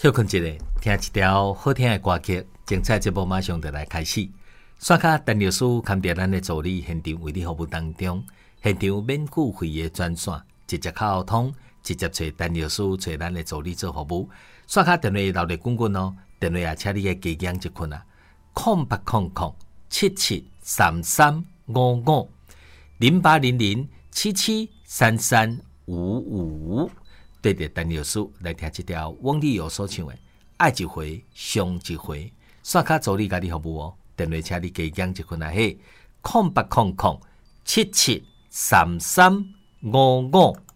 休困一下，听一条好听的歌曲，精彩节目马上就来开始。刷卡陈律师看着咱的助理现场为你服务当中，现场免付费的专线，直接靠通，直接找陈律师，找咱的助理做服务。刷卡电话留咧滚滚哦，电话也请你嘅加减一困啊，0800773355 0800773355。对着陈律师来听这条往日有所唱的，爱一回伤一回，刷卡助理甲你服务哦。电话请你加减一困啊嘿，0800773355。